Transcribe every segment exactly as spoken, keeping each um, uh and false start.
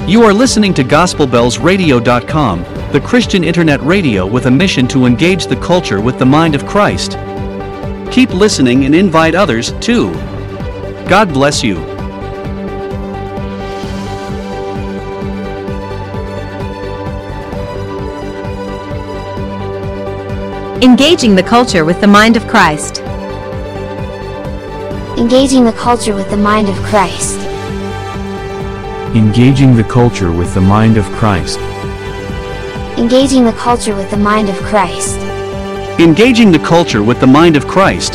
You are listening to Gospel Bells Radio dot com, the Christian internet radio with a mission to engage the culture with the mind of Christ. Keep listening and invite others, too. God bless you. Engaging the culture with the mind of Christ. Engaging the culture with the mind of Christ. Engaging the culture with the mind of Christ. Engaging the culture with the mind of Christ. Engaging the culture with the mind of Christ.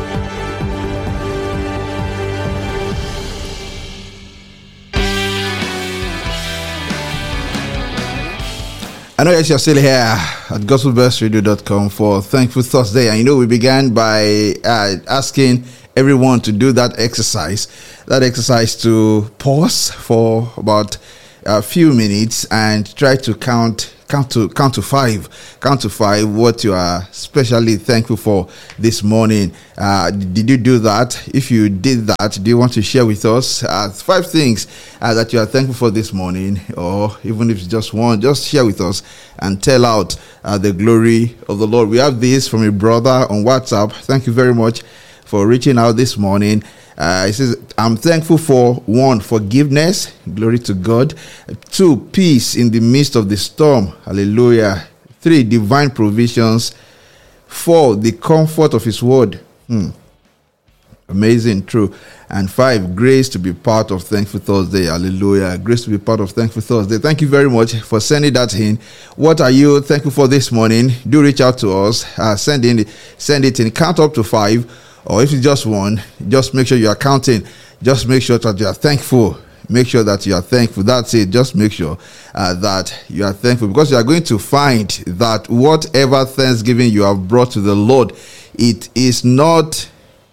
I know you're still here at Gospel Bells Radio dot com for Thankful Thursday. And you know, we began by uh, asking everyone to do that exercise. That exercise to pause for about a few minutes and try to count count to count to five. Count to five what you are especially thankful for this morning. Uh, did you do that? If you did that, do you want to share with us uh, five things uh, that you are thankful for this morning? Or even if it's just one, just share with us and tell out uh, the glory of the Lord. We have this from a brother on WhatsApp. Thank you very much for reaching out this morning. Uh, it says, I'm thankful for one, forgiveness, glory to God. Two, peace in the midst of the storm, hallelujah. Three, divine provisions. Four, the comfort of His word. Hmm. Amazing, true. And five, grace to be part of Thankful Thursday, hallelujah. Grace to be part of Thankful Thursday. Thank you very much for sending that in. What are you thankful for this morning? Do reach out to us. Uh, send in, send it in. Count up to five. Or if it's just one, just make sure you are counting. Just make sure that you are thankful. Make sure that you are thankful. That's it. Just make sure uh, that you are thankful, because you are going to find that whatever thanksgiving you have brought to the Lord, it is not,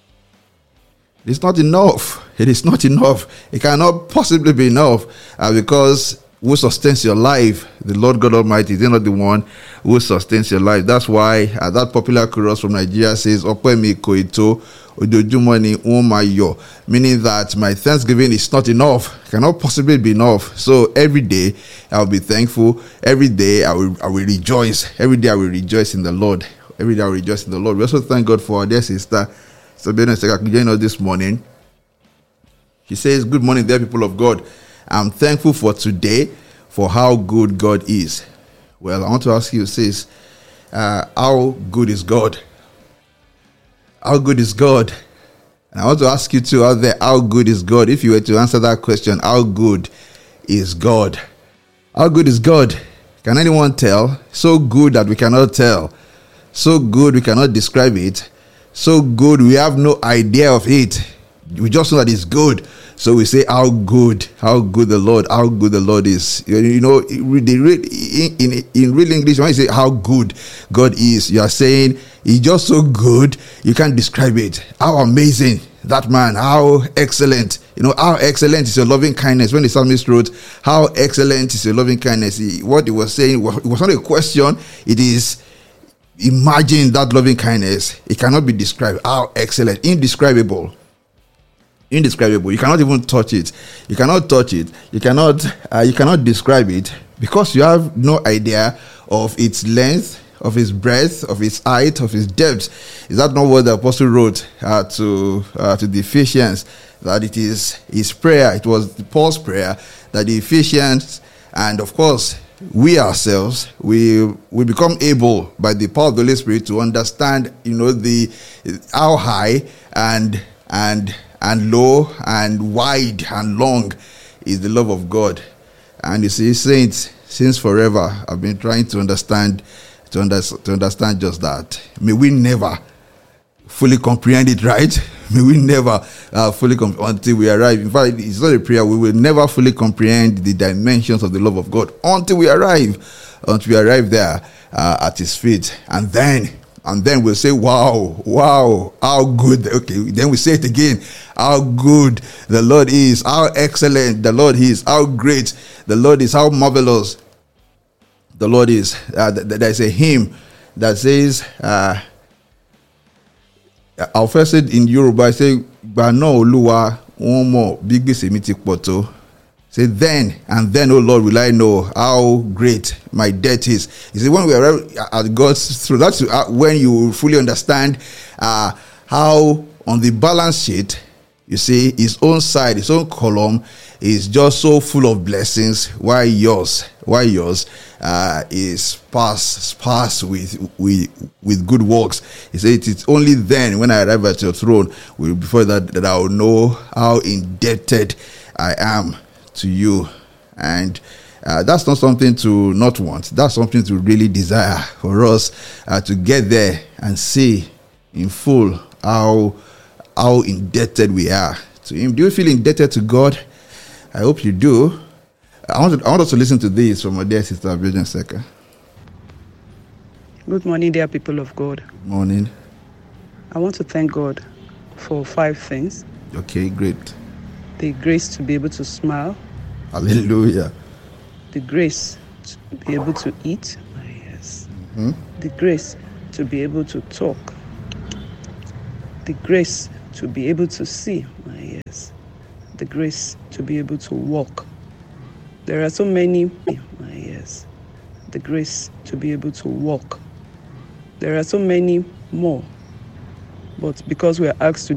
it's not enough. It is not enough. It cannot possibly be enough uh, because who sustains your life? The Lord God Almighty. Is not the one who sustains your life. That's why uh, that popular chorus from Nigeria says, "Opemi koito ojojumoni umayo," meaning that my thanksgiving is not enough. It cannot possibly be enough. So every day I will be thankful. Every day I will I will rejoice. Every day I will rejoice in the Lord. Every day I will rejoice in the Lord. We also thank God for our dear sister Sabina Sekakujeno this morning. She says, "Good morning, dear people of God. I'm thankful for today, for how good God is." Well, I want to ask you, sis, uh, how good is God? How good is God? And I want to ask you too out there, how good is God? If you were to answer that question, how good is God? How good is God? Can anyone tell? So good that we cannot tell. So good we cannot describe it. So good we have no idea of it. We just know that it's good. So we say how good, how good the Lord, how good the Lord is. You know, in, in, in real English, when you say how good God is, you are saying He's just so good, you can't describe it. How amazing that man, how excellent. You know, how excellent is your loving kindness. When the psalmist wrote, how excellent is your loving kindness, he, what he was saying, it was not a question, it is, imagine that loving kindness. It cannot be described. How excellent, indescribable. Indescribable. You cannot even touch it. You cannot touch it. You cannot. Uh, you cannot describe it because you have no idea of its length, of its breadth, of its height, of its depth. Is that not what the apostle wrote uh, to uh, to the Ephesians? That it is his prayer. It was Paul's prayer that the Ephesians, and of course we ourselves, we we become able by the power of the Holy Spirit to understand. You know, the how high and and. and low and wide and long is the love of God. And you see, saints, since forever, I've been trying to understand to, under, to understand just that. May we never fully comprehend it, right? May we never uh, fully comprehend until we arrive. In fact, it's not a prayer. We will never fully comprehend the dimensions of the love of God until we arrive, until we arrive there uh, at His feet. And then And then we'll say, wow, wow, how good. Okay, then we say it again. How good the Lord is. How excellent the Lord is. How great the Lord is. How marvelous the Lord is. Uh, there's a hymn that says, uh, I'll first say it in Yoruba. I say, Gbana Oluwa won mo bi gbese mi ti pọ̀ tó. Say, then and then, oh Lord, will I know how great my debt is. You see, when we are at God's throne, that's when you fully understand uh, how on the balance sheet, you see, his own side, his own column is just so full of blessings, while yours, while yours uh, is sparse, sparse with, with with good works. He said, it's only then, when I arrive at your throne, will before that, that I will know how indebted I am to you. And uh, that's not something to not want. That's something to really desire for us uh, to get there and see in full how how indebted we are to him. Do you feel indebted to God? I hope you do. I want, to, I want us to listen to this from our dear sister Abiodan Seka. Good morning, dear people of God. Good morning. I want to thank God for five things. Okay, great. The grace to be able to smile. Hallelujah. The grace to be able to eat. Yes. Mm-hmm. The grace to be able to talk. The grace to be able to see. Yes. The grace to be able to walk. There are so many. Yes. The grace to be able to walk. There are so many more. But because we are asked to